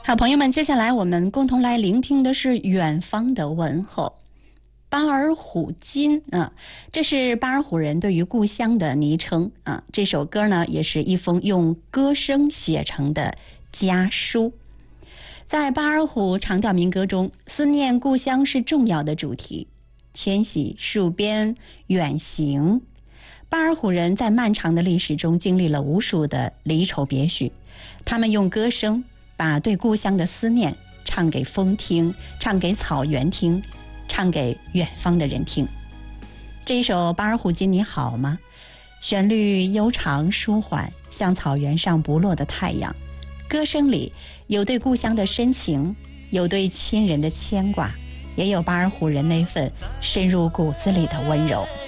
好朋友们，接下来我们共同来聆听的是远方的问候。巴尔虎金这是巴尔虎人对于故乡的昵称啊。这首歌呢，也是一封用歌声写成的家书。在巴尔虎长调民歌中，思念故乡是重要的主题。迁徙、戍边、远行，巴尔虎人在漫长的历史中经历了无数的离愁别绪，他们用歌声把对故乡的思念唱给风听，唱给草原听，唱给远方的人听。这一首《巴尔虎金你好吗》，旋律悠长舒缓，像草原上不落的太阳。歌声里有对故乡的深情，有对亲人的牵挂，也有巴尔虎人那份深入骨子里的温柔。